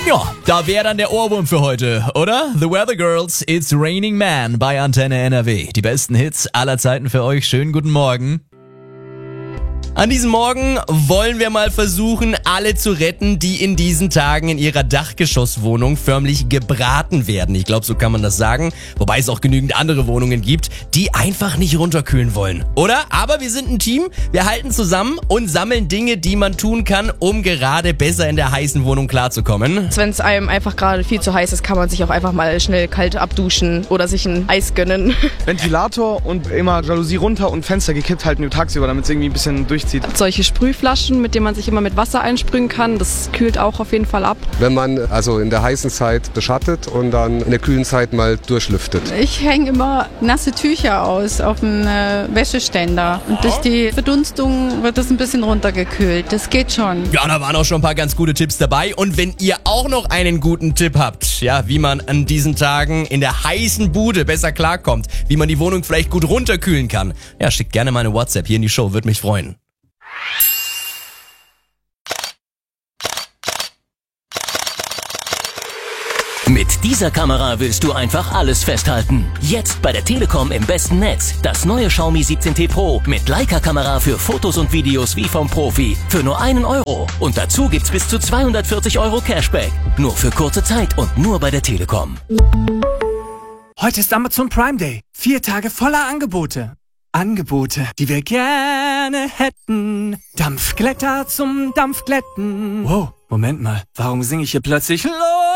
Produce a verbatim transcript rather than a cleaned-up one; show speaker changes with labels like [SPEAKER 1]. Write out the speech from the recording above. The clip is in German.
[SPEAKER 1] Ja, da wäre dann der Ohrwurm für heute, oder? The Weather Girls, It's Raining Man bei Antenne N R W. Die besten Hits aller Zeiten für euch. Schönen guten Morgen. An diesem Morgen wollen wir mal versuchen, alle zu retten, die in diesen Tagen in ihrer Dachgeschosswohnung förmlich gebraten werden. Ich glaube, so kann man das sagen. Wobei es auch genügend andere Wohnungen gibt, die einfach nicht runterkühlen wollen. Oder? Aber wir sind ein Team, wir halten zusammen und sammeln Dinge, die man tun kann, um gerade besser in der heißen Wohnung klarzukommen.
[SPEAKER 2] Wenn es einem einfach gerade viel zu heiß ist, kann man sich auch einfach mal schnell kalt abduschen oder sich ein Eis gönnen.
[SPEAKER 3] Ventilator und immer Jalousie runter und Fenster gekippt halten tagsüber, damit es irgendwie ein bisschen durchzieht.
[SPEAKER 2] Solche Sprühflaschen, mit denen man sich immer mit Wasser einsprühen kann, das kühlt auch auf jeden Fall ab.
[SPEAKER 4] Wenn man also in der heißen Zeit beschattet und dann in der kühlen Zeit mal durchlüftet.
[SPEAKER 5] Ich hänge immer nasse Tücher aus auf dem äh, Wäscheständer und durch die Verdunstung wird das ein bisschen runtergekühlt. Das geht schon.
[SPEAKER 1] Ja, da waren auch schon ein paar ganz gute Tipps dabei. Und wenn ihr auch noch einen guten Tipp habt, ja, wie man an diesen Tagen in der heißen Bude besser klarkommt, wie man die Wohnung vielleicht gut runterkühlen kann, ja, schickt gerne mal eine WhatsApp hier in die Show, würde mich freuen.
[SPEAKER 6] Mit dieser Kamera willst du einfach alles festhalten. Jetzt bei der Telekom im besten Netz. Das neue Xiaomi siebzehn T Pro mit Leica-Kamera für Fotos und Videos wie vom Profi. Für nur einen Euro. Und dazu gibt's bis zu zweihundertvierzig Euro Cashback. Nur für kurze Zeit und nur bei der Telekom.
[SPEAKER 7] Heute ist Amazon Prime Day. Vier Tage voller Angebote. Angebote, die wir gerne hätten. Dampfglätter zum Dampfglätten. Wow, Moment mal. Warum singe ich hier plötzlich los?